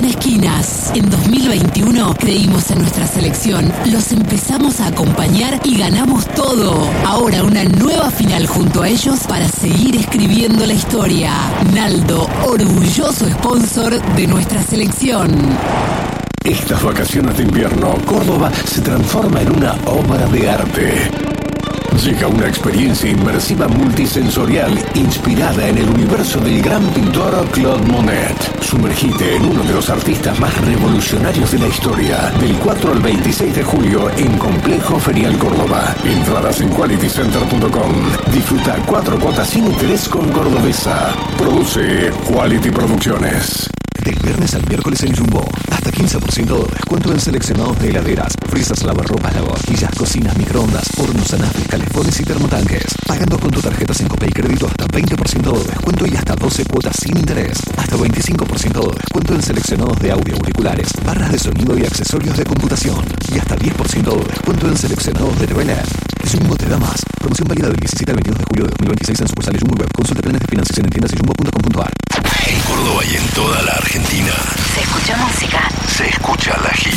esquinas. En 2021 creímos en nuestra selección, los empezamos a acompañar y ganamos todo. Ahora una nueva final junto a ellos para seguir escribiendo la historia. Naldo, orgulloso sponsor de nuestra selección. Estas vacaciones de invierno, Córdoba se transforma en una obra de arte. Llega una experiencia inmersiva multisensorial inspirada en el universo del gran pintor Claude Monet. Sumergite en uno de los artistas más revolucionarios de la historia. Del 4 al 26 de julio en Complejo Ferial Córdoba. Entradas en qualitycenter.com. Disfruta 4 cuotas sin interés con Cordobesa. Produce Quality Producciones. Del viernes al miércoles en Jumbo, hasta 15% de descuento en seleccionados de heladeras, frisas, lavarropas, lavavajillas, cocinas, microondas, hornos, anafres, calefones y termotanques. Pagando con tu tarjeta Sincope y crédito hasta 20% de descuento y hasta 12 cuotas sin interés. Hasta 25% de descuento en seleccionados de audio, auriculares, barras de sonido y accesorios de computación. Y hasta 10% de descuento en seleccionados de TV LED. Jumbo te da más. Promoción válida del 17 al 22 de julio de 2026 en sucursales Jumbo Web. Consulte planes de financiación en tiendas y jumbo.com.ar. En Córdoba y en toda la Argentina Se escucha música. se escucha la gente.